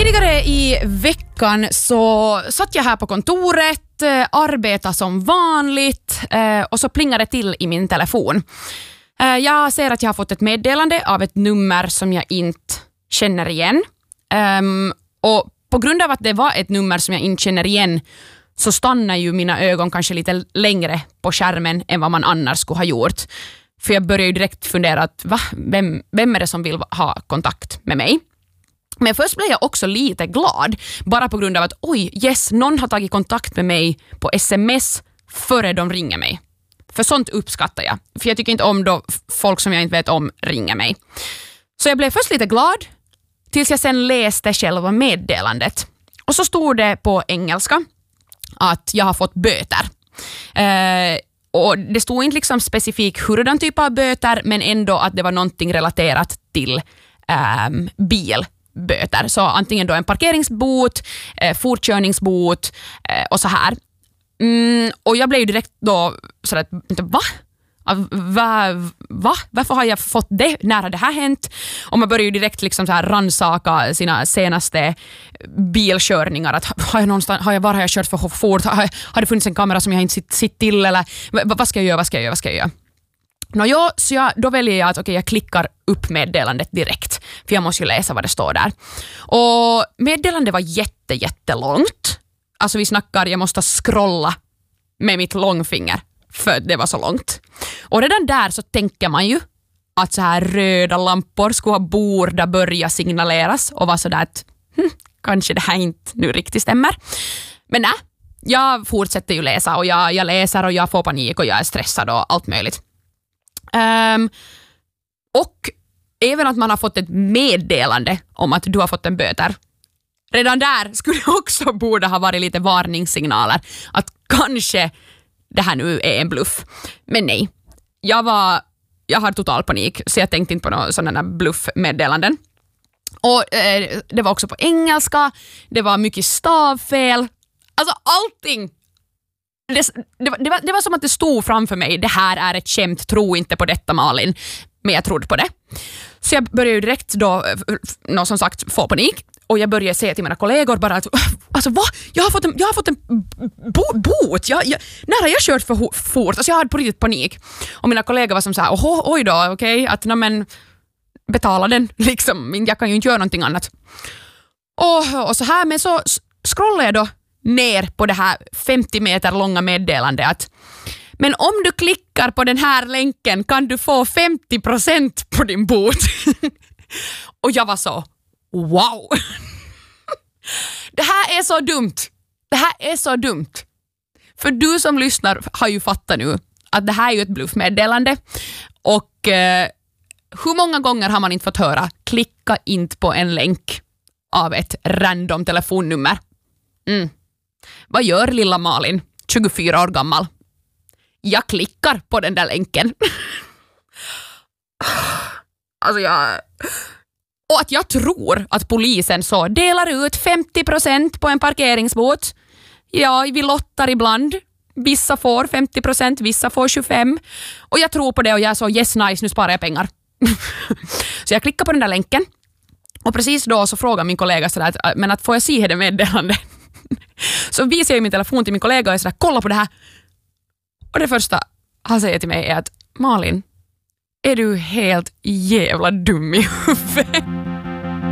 Tidigare i veckan så satt jag här på kontoret, arbetade som vanligt och så plingade det till i min telefon. Jag ser att jag har fått ett meddelande av ett nummer som jag inte känner igen. Och på grund av att det var ett nummer som jag inte känner igen så stannar ju mina ögon kanske lite längre på skärmen än vad man annars skulle ha gjort. För jag börjar ju direkt fundera att vem är det som vill ha kontakt med mig? Men först blev jag också lite glad bara på grund av att någon har tagit kontakt med mig på sms före de ringer mig. För sånt uppskattar jag. För jag tycker inte om då folk som jag inte vet om ringer mig. Så jag blev först lite glad tills jag sen läste själva meddelandet. Och så stod det på engelska att jag har fått böter. Och det stod inte liksom specifikt hurdan typ av böter, men ändå att det var någonting relaterat till bilböter. Så antingen då en parkeringsbot, fortkörningsbot och så här. Och jag blev ju direkt då sådär, varför har jag fått det? När har det här hänt? Och man börjar ju direkt liksom så här ransaka sina senaste bilkörningar. Att var har jag kört för fort? Har det funnits en kamera som jag inte sitt till? Eller vad ska jag göra? Då väljer jag att jag klickar upp meddelandet direkt. För jag måste ju läsa vad det står där. Och meddelandet var jättelångt. Alltså vi snackar, jag måste scrolla med mitt långfinger. För det var så långt. Och redan där så tänker man ju att så här röda lampor skulle borde börja signaleras och vara sådär att kanske det här inte nu riktigt stämmer. Men nej, jag fortsätter ju läsa och jag läser och jag får panik och jag är stressad och allt möjligt. Och även att man har fått ett meddelande om att du har fått en böter. Redan där skulle också borde ha varit lite varningssignaler att kanske det här nu är en bluff. Men nej, jag har total panik så jag tänkte inte på några sådana bluffmeddelanden. Och det var också på engelska, det var mycket stavfel. Alltså allting. Det var som att det stod framför mig. Det här är ett skämt, tro inte på detta Malin. Men jag trodde på det. Så jag började ju direkt då, som sagt, få panik. Och jag började säga till mina kollegor bara att alltså vad? Jag har fått en bot. När har jag kört för fort? Alltså jag hade på riktigt panik. Och mina kollegor var som så här, oj då, okej, att men betala den liksom. Jag kan ju inte göra någonting annat. Och så här, men så scrollade jag då ner på det här 50 meter långa meddelandet att men om du klickar på den här länken kan du få 50% på din bot. Och jag var så, wow. Det här är så dumt. Det här är så dumt. För du som lyssnar har ju fattat nu att det här är ju ett bluffmeddelande. Och hur många gånger har man inte fått höra klicka inte på en länk av ett random telefonnummer? Vad gör lilla Malin, 24 år gammal? Jag klickar på den där länken. Alltså och att jag tror att polisen så delar ut 50% på en parkeringsbot. Ja, vi lottar ibland. Vissa får 50%, vissa får 25%. Och jag tror på det och jag är så yes nice, nu sparar jag pengar. Så jag klickar på den där länken. Och precis då så frågar min kollega sådär men att får jag se det meddelande? Så visar jag min telefon till min kollega och sådär, kolla på det här. Och det första han säger till mig är att Malin, är du helt jävla dum i huvudet?